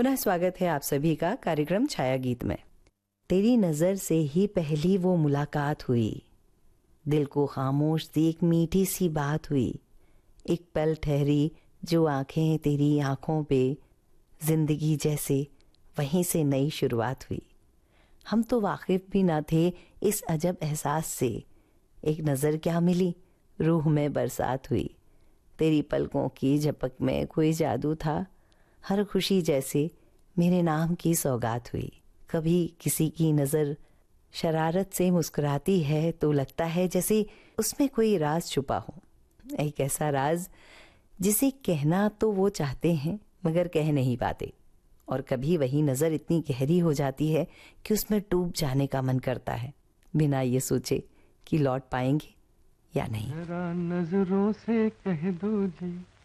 पुनः स्वागत है आप सभी का कार्यक्रम छाया गीत में। तेरी नजर से ही पहली वो मुलाकात हुई, दिल को खामोश सी एक मीठी सी बात हुई। एक पल ठहरी जो आंखें तेरी आंखों पे, जिंदगी जैसे वहीं से नई शुरुआत हुई। हम तो वाकिफ भी ना थे इस अजब एहसास से, एक नजर क्या मिली रूह में बरसात हुई। तेरी पलकों की झपक में कोई जादू था, हर खुशी जैसे मेरे नाम की सौगात हुई। कभी किसी की नज़र शरारत से मुस्कुराती है तो लगता है जैसे उसमें कोई राज छुपा हो, एक ऐसा राज जिसे कहना तो वो चाहते हैं मगर कह नहीं पाते। और कभी वही नज़र इतनी गहरी हो जाती है कि उसमें डूब जाने का मन करता है, बिना ये सोचे कि लौट पाएंगे या नहीं। जरा नजरों से कह दो जी